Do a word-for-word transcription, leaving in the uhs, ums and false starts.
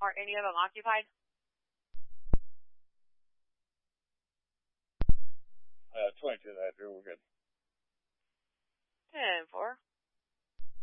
Are any of them occupied? Uh, twenty-two that, Drew, we're good. ten four.